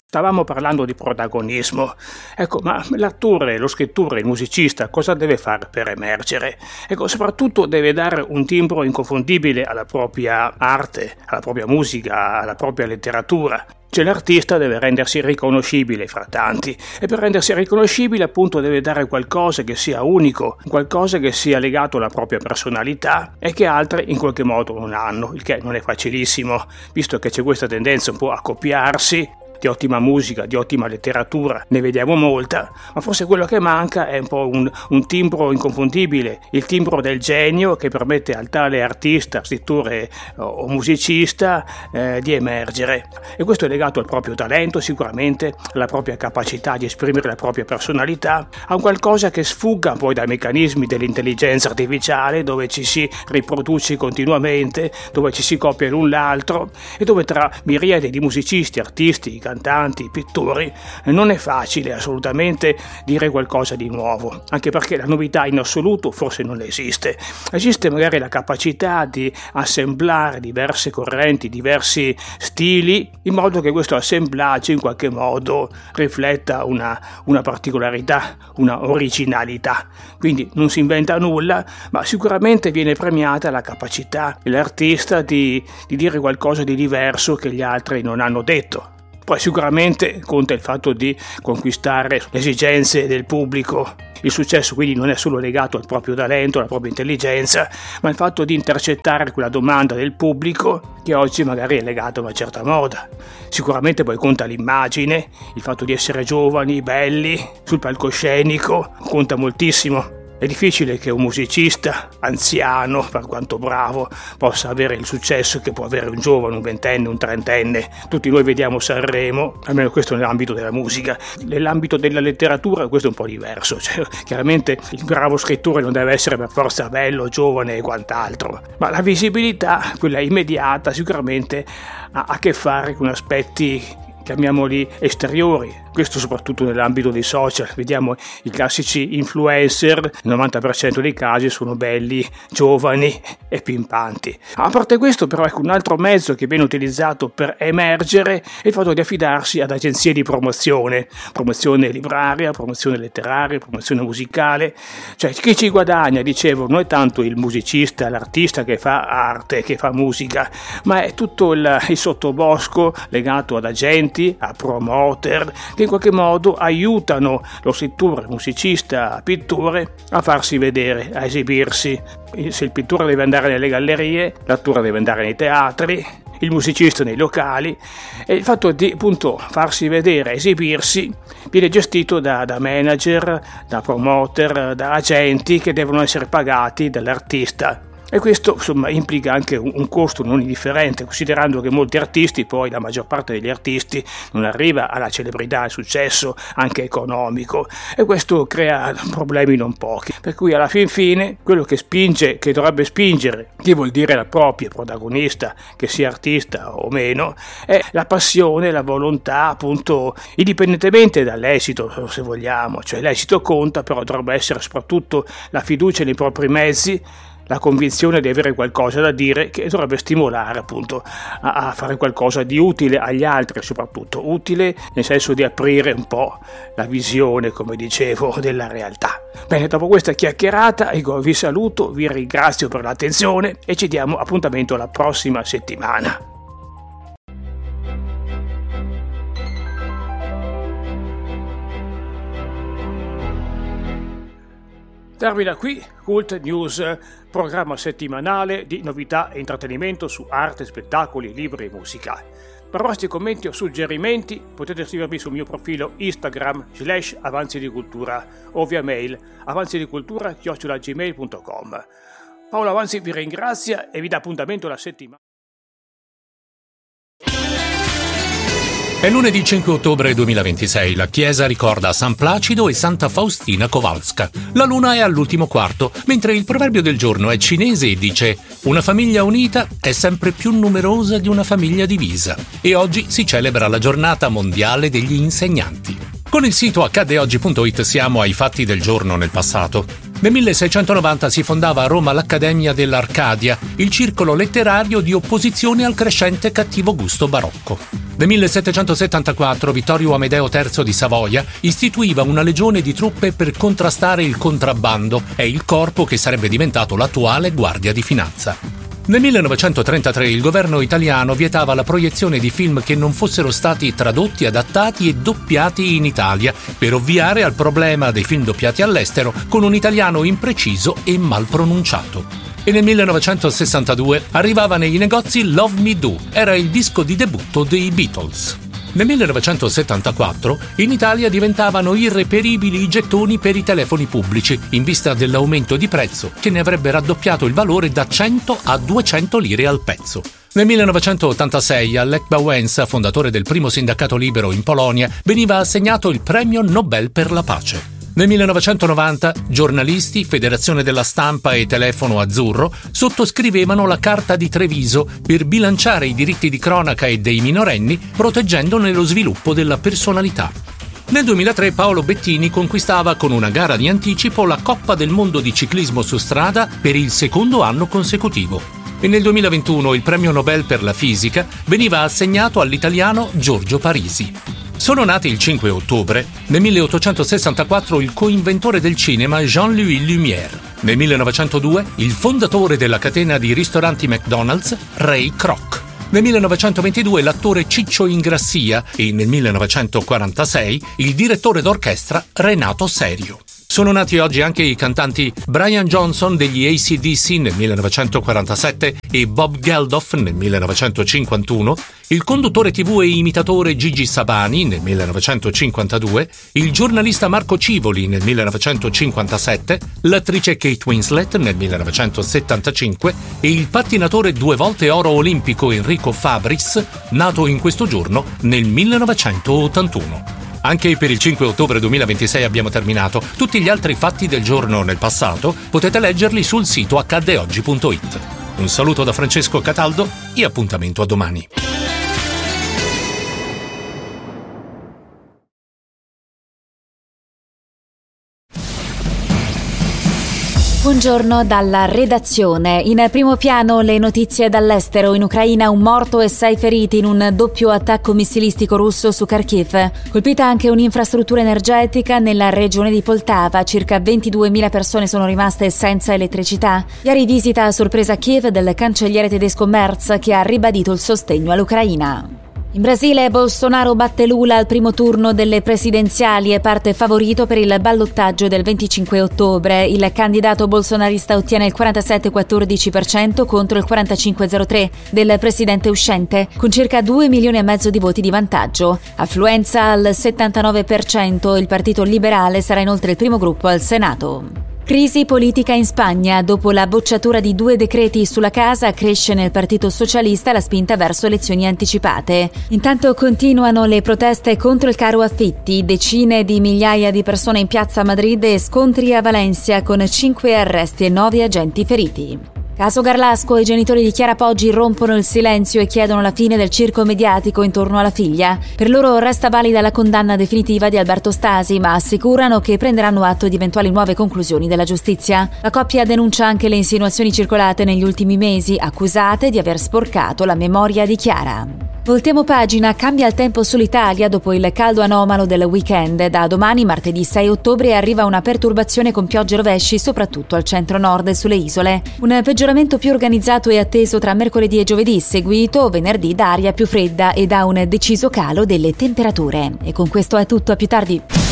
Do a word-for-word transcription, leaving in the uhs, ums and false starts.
Stavamo parlando di protagonismo. Ecco, ma l'attore, lo scrittore, il musicista cosa deve fare per emergere? Ecco, soprattutto deve dare un timbro inconfondibile alla propria arte, alla propria musica, alla propria letteratura. Cioè l'artista deve rendersi riconoscibile fra tanti e per rendersi riconoscibile appunto deve dare qualcosa che sia unico, qualcosa che sia legato alla propria personalità e che altri in qualche modo non hanno, il che non è facilissimo, visto che c'è questa tendenza un po' a copiarsi. Di ottima musica, di ottima letteratura, ne vediamo molta, ma forse quello che manca è un po' un, un timbro inconfondibile, il timbro del genio che permette al tale artista, scrittore o musicista eh, di emergere. E questo è legato al proprio talento, sicuramente, alla propria capacità di esprimere la propria personalità, a un qualcosa che sfugga poi dai meccanismi dell'intelligenza artificiale, dove ci si riproduce continuamente, dove ci si copia l'un l'altro e dove tra miriadi di musicisti, artisti, cantanti, pittori, non è facile assolutamente dire qualcosa di nuovo, anche perché la novità in assoluto forse non esiste. Esiste magari la capacità di assemblare diverse correnti, diversi stili, in modo che questo assemblaggio in qualche modo rifletta una, una particolarità, una originalità. Quindi non si inventa nulla, ma sicuramente viene premiata la capacità dell'artista di, di dire qualcosa di diverso che gli altri non hanno detto. Poi sicuramente conta il fatto di conquistare le esigenze del pubblico. Il successo quindi non è solo legato al proprio talento, alla propria intelligenza, ma il fatto di intercettare quella domanda del pubblico che oggi magari è legata a una certa moda. Sicuramente poi conta l'immagine, il fatto di essere giovani, belli, sul palcoscenico, conta moltissimo. È difficile che un musicista anziano, per quanto bravo, possa avere il successo che può avere un giovane, un ventenne, un trentenne. Tutti noi vediamo Sanremo, almeno questo nell'ambito della musica. Nell'ambito della letteratura questo è un po' diverso. Cioè, chiaramente il bravo scrittore non deve essere per forza bello, giovane e quant'altro. Ma la visibilità, quella immediata, sicuramente ha a che fare con aspetti, chiamiamoli esteriori. Questo soprattutto nell'ambito dei social. Vediamo i classici influencer, il novanta per cento dei casi sono belli, giovani e pimpanti. A parte questo però ecco un altro mezzo che viene utilizzato per emergere è il fatto di affidarsi ad agenzie di promozione, promozione libraria, promozione letteraria, promozione musicale. Cioè chi ci guadagna, dicevo, non è tanto il musicista, l'artista che fa arte, che fa musica, ma è tutto il, il sottobosco legato ad agenti, a promoter, che in qualche modo aiutano lo scrittore, il musicista, il pittore a farsi vedere, a esibirsi. Se il pittore deve andare nelle gallerie, l'attore deve andare nei teatri, il musicista nei locali, e il fatto di appunto farsi vedere, esibirsi, viene gestito da, da manager, da promoter, da agenti che devono essere pagati dall'artista. E questo insomma implica anche un, un costo non indifferente, considerando che molti artisti, poi la maggior parte degli artisti, non arriva alla celebrità, al successo anche economico, e questo crea problemi non pochi. Per cui alla fin fine quello che spinge, che dovrebbe spingere, che vuol dire la propria protagonista, che sia artista o meno, è la passione, la volontà, appunto, indipendentemente dall'esito, se vogliamo. Cioè l'esito conta, però dovrebbe essere soprattutto la fiducia nei propri mezzi, la convinzione di avere qualcosa da dire, che dovrebbe stimolare appunto a, a fare qualcosa di utile agli altri, soprattutto utile nel senso di aprire un po' la visione, come dicevo, della realtà. Bene, dopo questa chiacchierata io vi saluto, vi ringrazio per l'attenzione e ci diamo appuntamento la prossima settimana. Termina qui Cult News, programma settimanale di novità e intrattenimento su arte, spettacoli, libri e musica. Per vostri commenti o suggerimenti potete scrivermi sul mio profilo Instagram slash avanzi di cultura o via mail avanzidicultura chiocciola gmail punto com. Paolo Avanzi vi ringrazia e vi dà appuntamento la settimana. È lunedì cinque ottobre duemilaventisei, la chiesa ricorda San Placido e Santa Faustina Kowalska. La luna è all'ultimo quarto, mentre il proverbio del giorno è cinese e dice: una famiglia unita è sempre più numerosa di una famiglia divisa. E oggi si celebra la giornata mondiale degli insegnanti. Con il sito accade oggi punto it siamo ai fatti del giorno nel passato. Nel milleseicentonovanta si fondava a Roma l'Accademia dell'Arcadia, il circolo letterario di opposizione al crescente cattivo gusto barocco. Nel millesettecentosettantaquattro Vittorio Amedeo terzo di Savoia istituiva una legione di truppe per contrastare il contrabbando e il corpo che sarebbe diventato l'attuale Guardia di Finanza. Nel millenovecentotrentatré il governo italiano vietava la proiezione di film che non fossero stati tradotti, adattati e doppiati in Italia, per ovviare al problema dei film doppiati all'estero con un italiano impreciso e mal pronunciato. E nel millenovecentosessantadue arrivava nei negozi Love Me Do, era il disco di debutto dei Beatles. Nel millenovecentosettantaquattro in Italia diventavano irreperibili i gettoni per i telefoni pubblici, in vista dell'aumento di prezzo che ne avrebbe raddoppiato il valore da cento a duecento lire al pezzo. Nel millenovecentottantasei a Lech Wałęsa, fondatore del primo sindacato libero in Polonia, veniva assegnato il premio Nobel per la pace. Nel millenovecentonovanta giornalisti, Federazione della Stampa e Telefono Azzurro sottoscrivevano la Carta di Treviso per bilanciare i diritti di cronaca e dei minorenni, proteggendone lo sviluppo della personalità. Nel duemilatré Paolo Bettini conquistava con una gara di anticipo la Coppa del Mondo di ciclismo su strada per il secondo anno consecutivo. E nel duemilaventuno il premio Nobel per la fisica veniva assegnato all'italiano Giorgio Parisi. Sono nati il cinque ottobre, nel milleottocentosessantaquattro il coinventore del cinema Jean-Louis Lumière, nel millenovecentodue il fondatore della catena di ristoranti McDonald's Ray Kroc, nel millenovecentoventidue l'attore Ciccio Ingrassia e nel millenovecentoquarantasei il direttore d'orchestra Renato Serio. Sono nati oggi anche i cantanti Brian Johnson degli A C D C nel millenovecentoquarantasette e Bob Geldof nel millenovecentocinquantuno, il conduttore tivù e imitatore Gigi Sabani nel millenovecentocinquantadue, il giornalista Marco Civoli nel millenovecentocinquantasette, l'attrice Kate Winslet nel millenovecentosettantacinque e il pattinatore due volte oro olimpico Enrico Fabris, nato in questo giorno nel millenovecentottantuno. Anche per il cinque ottobre duemilaventisei abbiamo terminato. Tutti gli altri fatti del giorno nel passato potete leggerli sul sito accade oggi punto it. Un saluto da Francesco Cataldo e appuntamento a domani. Buongiorno dalla redazione. In primo piano le notizie dall'estero. In Ucraina un morto e sei feriti in un doppio attacco missilistico russo su Kharkiv. Colpita anche un'infrastruttura energetica nella regione di Poltava. Circa ventiduemila persone sono rimaste senza elettricità. Ieri visita a sorpresa a Kiev del cancelliere tedesco Merz, che ha ribadito il sostegno all'Ucraina. In Brasile Bolsonaro batte Lula al primo turno delle presidenziali e parte favorito per il ballottaggio del venticinque ottobre. Il candidato bolsonarista ottiene il quarantasette virgola quattordici per cento contro il quarantacinque virgola zero tre per cento del presidente uscente, con circa due milioni e mezzo di voti di vantaggio. Affluenza al settantanove per cento, il Partito Liberale sarà inoltre il primo gruppo al Senato. Crisi politica in Spagna. Dopo la bocciatura di due decreti sulla casa, cresce nel Partito Socialista la spinta verso elezioni anticipate. Intanto continuano le proteste contro il caro affitti, decine di migliaia di persone in piazza a Madrid e scontri a Valencia con cinque arresti e nove agenti feriti. Caso Garlasco, i genitori di Chiara Poggi rompono il silenzio e chiedono la fine del circo mediatico intorno alla figlia. Per loro resta valida la condanna definitiva di Alberto Stasi, ma assicurano che prenderanno atto di eventuali nuove conclusioni della giustizia. La coppia denuncia anche le insinuazioni circolate negli ultimi mesi, accusate di aver sporcato la memoria di Chiara. Voltiamo pagina, cambia il tempo sull'Italia dopo il caldo anomalo del weekend. Da domani, martedì sei ottobre, arriva una perturbazione con piogge e rovesci soprattutto al centro-nord e sulle isole. Un peggioramento più organizzato è atteso tra mercoledì e giovedì, seguito venerdì da aria più fredda e da un deciso calo delle temperature. E con questo è tutto, a più tardi.